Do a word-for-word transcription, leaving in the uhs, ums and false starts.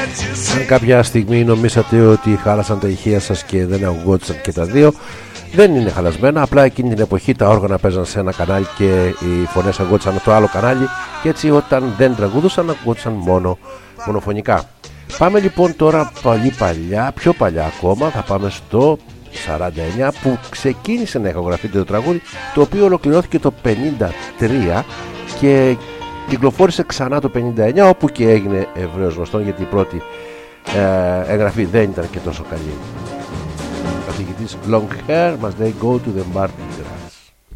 Αν κάποια στιγμή νομίσατε ότι χάλασαν τα ηχεία σας και δεν ακουγόντουσαν και τα δύο, δεν είναι χαλασμένα. Απλά εκείνη την εποχή τα όργανα παίζαν σε ένα κανάλι και οι φωνές ακουγόντουσαν στο άλλο κανάλι, και έτσι όταν δεν τραγουδούσαν ακουγόντουσαν μόνο μονοφωνικά. Πάμε λοιπόν τώρα πολύ παλιά, πιο παλιά ακόμα. Θα πάμε στο σαράντα εννιά που ξεκίνησε να ηχογραφείται το τραγούδι, το οποίο ολοκληρώθηκε το πενήντα τρία και κυκλοφόρησε ξανά το πενήντα εννιά, όπου και έγινε ευρέως γνωστό, γιατί η πρώτη ε, εγγραφή δεν ήταν και τόσο καλή. Ο καθηγητής Long Hair μας λέει Go to the Bar.